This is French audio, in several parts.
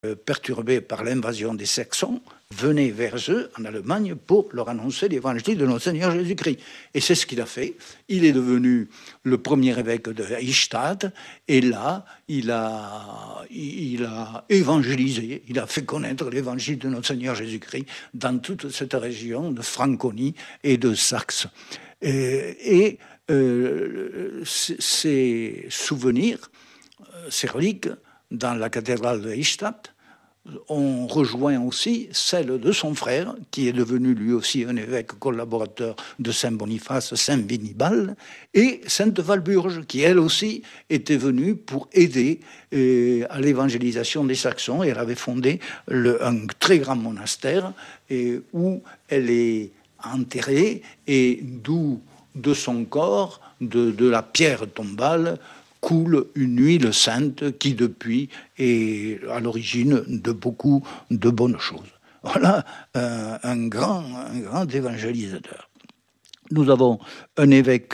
perturbés par l'invasion des Saxons, venaient vers eux en Allemagne pour leur annoncer l'évangile de notre Seigneur Jésus-Christ. Et c'est ce qu'il a fait. Il est devenu le premier évêque de Eichstätt, et là, il a évangélisé, il a fait connaître l'évangile de notre Seigneur Jésus-Christ dans toute cette région de Franconie et de Saxe. Ces souvenirs, ces reliques, dans la cathédrale de Eichstätt, on rejoint aussi celle de son frère, qui est devenu lui aussi un évêque collaborateur de Saint Boniface, Saint Vinibal, et Sainte Walburge, qui elle aussi était venue pour aider à l'évangélisation des Saxons, et elle avait fondé un très grand monastère où elle est enterrée, et d'où de son corps, de la pierre tombale, coule une huile sainte qui depuis est à l'origine de beaucoup de bonnes choses. Voilà un grand évangélisateur. Nous avons un évêque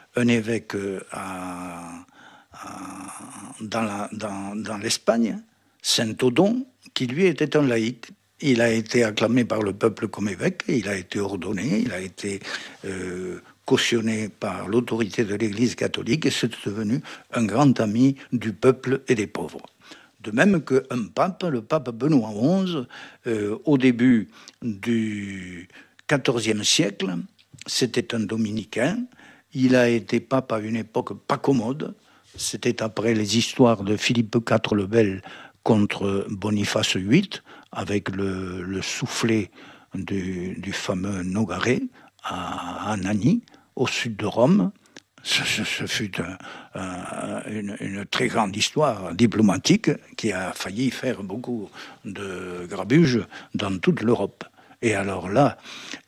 dans l'Espagne, Saint Odon, qui lui était un laïc. Il a été acclamé par le peuple comme évêque, il a été ordonné, il a été cautionné par l'autorité de l'Église catholique, et c'est devenu un grand ami du peuple et des pauvres. De même qu'un pape, le pape Benoît XI, au début du XIVe siècle, c'était un dominicain. Il a été pape à une époque pas commode. C'était après les histoires de Philippe IV le Bel contre Boniface VIII, avec le soufflet du fameux Nogaret à Anagni, au sud de Rome. Ce fut une très grande histoire diplomatique qui a failli faire beaucoup de grabuge dans toute l'Europe. Et alors là,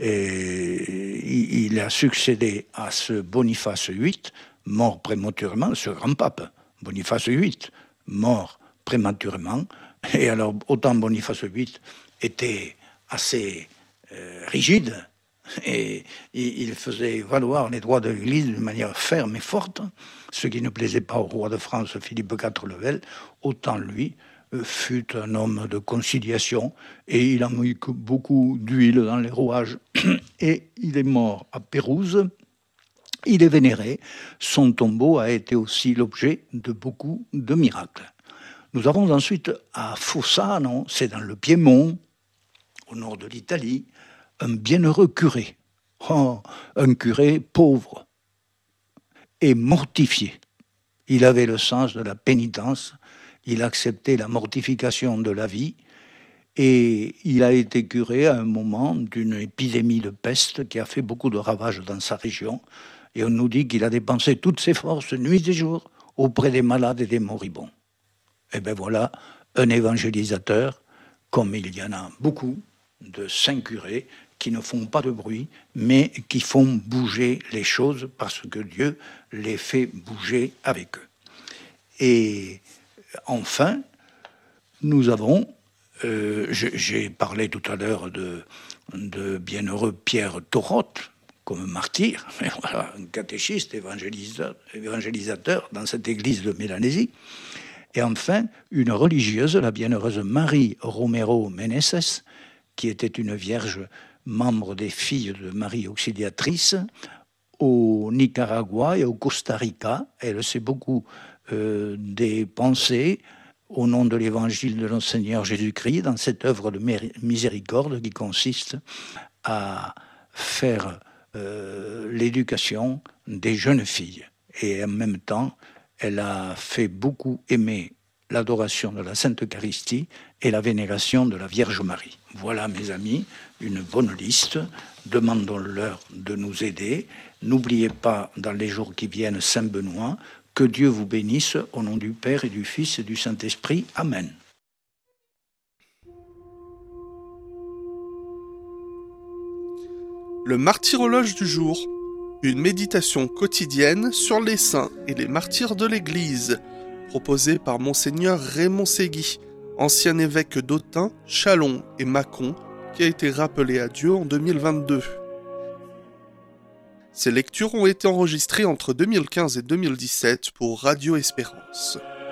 il a succédé à ce Boniface VIII, mort prématurément, ce grand pape, Boniface VIII, mort prématurément. Et alors, autant Boniface VIII était assez rigide, et il faisait valoir les droits de l'Église d'une manière ferme et forte, ce qui ne plaisait pas au roi de France Philippe IV le Bel, autant lui fut un homme de conciliation, et il a mis beaucoup d'huile dans les rouages, et il est mort à Pérouse. Il est vénéré, son tombeau a été aussi l'objet de beaucoup de miracles. Nous avons ensuite à Fossano, c'est dans le Piémont, au nord de l'Italie, un bienheureux curé, un curé pauvre et mortifié. Il avait le sens de la pénitence, il acceptait la mortification de la vie, et il a été curé à un moment d'une épidémie de peste qui a fait beaucoup de ravages dans sa région, et on nous dit qu'il a dépensé toutes ses forces, nuit et jour, auprès des malades et des moribonds. Et bien voilà, un évangélisateur, comme il y en a beaucoup de saints curés, qui ne font pas de bruit, mais qui font bouger les choses parce que Dieu les fait bouger avec eux. Et enfin, nous avons, j'ai parlé tout à l'heure de bienheureux Pierre Torotte, comme martyr, voilà, un catéchiste, évangélisateur dans cette église de Mélanésie. Et enfin, une religieuse, la bienheureuse Marie Romero Meneses, qui était une vierge membre des filles de Marie Auxiliatrice, au Nicaragua et au Costa Rica. Elle s'est beaucoup dépensée au nom de l'évangile de notre Seigneur Jésus-Christ dans cette œuvre de miséricorde qui consiste à faire l'éducation des jeunes filles. Et en même temps, elle a fait beaucoup aimer l'adoration de la Sainte Eucharistie et la vénération de la Vierge Marie. Voilà, mes amis, une bonne liste. Demandons-leur de nous aider. N'oubliez pas, dans les jours qui viennent, Saint Benoît. Que Dieu vous bénisse, au nom du Père et du Fils et du Saint-Esprit. Amen. Le martyrologe du jour. Une méditation quotidienne sur les saints et les martyrs de l'Église, proposée par Monseigneur Raymond Ségui, ancien évêque d'Autun, Châlons et Mâcon, qui a été rappelé à Dieu en 2022. Ces lectures ont été enregistrées entre 2015 et 2017 pour Radio Espérance.